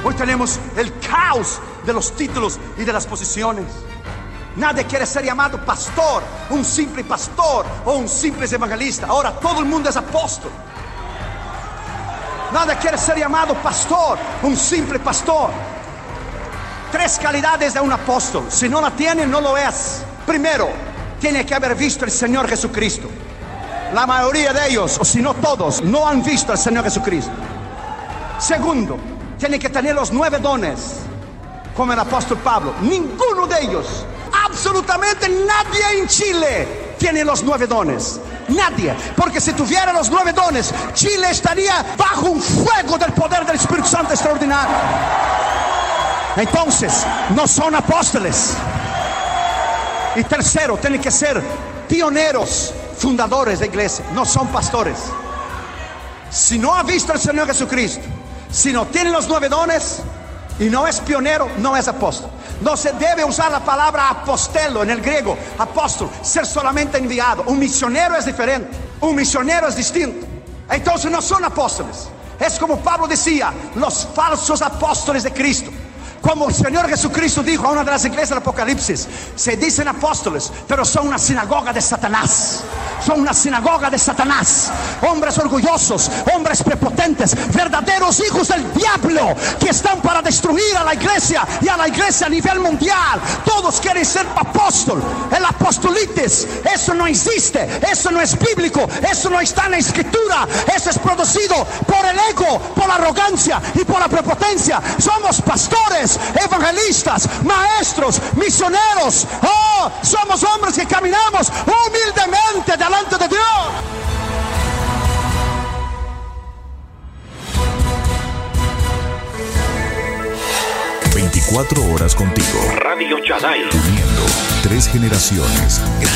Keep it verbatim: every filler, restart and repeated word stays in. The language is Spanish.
Hoy tenemos el caos de los títulos y de las posiciones. Nadie quiere ser llamado pastor, un simple pastor o un simple evangelista. Ahora todo el mundo es apóstol. Nadie quiere ser llamado pastor, un simple pastor. Tres calidades de un apóstol. Si no la tiene, no lo es. Primero, tiene que haber visto al Señor Jesucristo. La mayoría de ellos, o si no todos, no han visto al Señor Jesucristo. Segundo, tiene que tener los nueve dones, como el apóstol Pablo. Ninguno de ellos, absolutamente nadie en Chile tiene los nueve dones. Nadie, porque si tuviera los nueve dones, Chile estaría bajo un fuego del poder del Espíritu Santo extraordinario. Entonces, no son apóstoles. Y tercero, tienen que ser pioneros, fundadores de iglesia. No son pastores. Si no ha visto al Señor Jesucristo, si no tiene los nueve dones y no es pionero, no es apóstol. No se debe usar la palabra apostelo en el griego. Apóstol, ser solamente enviado. Un misionero es diferente. Un misionero es distinto. Entonces no son apóstoles. Es como Pablo decía, los falsos apóstoles de Cristo. Como el Señor Jesucristo dijo a una de las iglesias del Apocalipsis, se dicen apóstoles, pero son una sinagoga de Satanás. Son una sinagoga de Satanás. Hombres orgullosos, hombres prepotentes, verdaderos hijos del diablo, que están para destruir a la iglesia y a la iglesia a nivel mundial. Todos quieren ser apóstol. El apostolitis, eso no existe, eso no es bíblico, eso no está en la escritura. Eso es producido por el ego, por la arrogancia y por la prepotencia. Somos pastores, evangelistas, maestros, misioneros. Oh, somos hombres que caminamos humildemente delante de Dios. veinticuatro horas contigo. Radio Shaddai. Uniendo tres generaciones.